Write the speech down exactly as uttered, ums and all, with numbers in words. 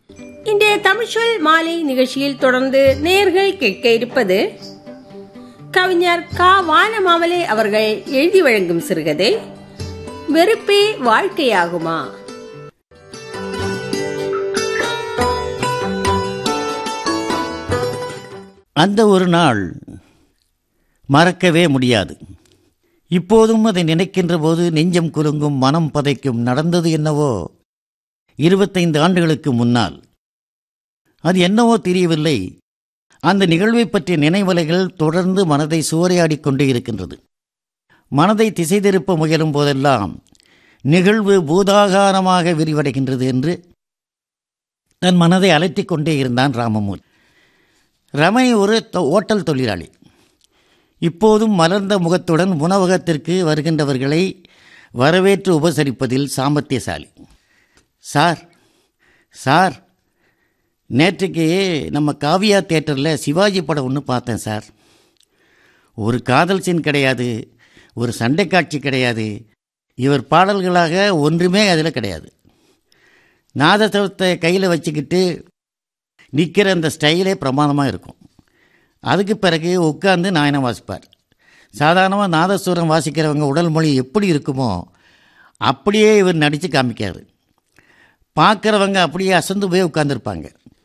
இன்றைய தமிழ்ச்சொல் மாலை நிகழ்ச்சியில் தொடர்ந்து நேர்கள் கேட்க இருப்பது கவிஞர் கா வானமாமலை அவர்கள் எழுதி வழங்கும் சிறுகதை வெறுப்பே வாழ்க்கையாகுமா. அந்த ஒரு நாள் மறக்கவே முடியாது. இப்போதும் அதை நினைக்கின்ற போது நெஞ்சம் குலுங்கும், மனம் பதைக்கும். நடந்தது என்னவோ இருபத்தைந்து ஆண்டுகளுக்கு முன்னால். அது என்னவோ தெரியவில்லை, அந்த நிகழ்வை பற்றிய நினைவலைகள் தொடர்ந்து மனதை சூறையாடி கொண்டே இருக்கின்றது. மனதை திசை திருப்ப முயலும் போதெல்லாம் நிகழ்வு பூதாகாரமாக விரிவடைகின்றது என்று தன் மனதை அலட்டிக் கொண்டே இருந்தான் ராமமூர்த்தி. ரமணி ஒரு ஓட்டல் தொழிலாளி. இப்போதும் மலர்ந்த முகத்துடன் உணவகத்திற்கு வருகின்றவர்களை வரவேற்று உபசரிப்பதில் சாமர்த்தியசாலி. சார் சார் நேற்றுக்கு நம்ம காவியா தியேட்டரில் சிவாஜி படம் ஒன்று பார்த்தேன் சார். ஒரு காதல் சீன் கிடையாது, ஒரு சண்டை காட்சி கிடையாது, இவர் பாடல்களாக ஒன்றுமே அதில் கிடையாது. நாதஸ்வரத்தை கையில் வச்சுக்கிட்டு நிற்கிற அந்த ஸ்டைலே பிரமாதமாக இருக்கும். அதுக்கு பிறகு உட்கார்ந்து நாயனம் வாசிப்பார். சாதாரணமாக நாதஸ்வரம் வாசிக்கிறவங்க உடல் மொழி எப்படி இருக்குமோ அப்படியே இவர் நடித்து காமிக்காரு. பார்க்குறவங்க அப்படியே அசந்து போய் உட்கார்ந்துருப்பாங்க.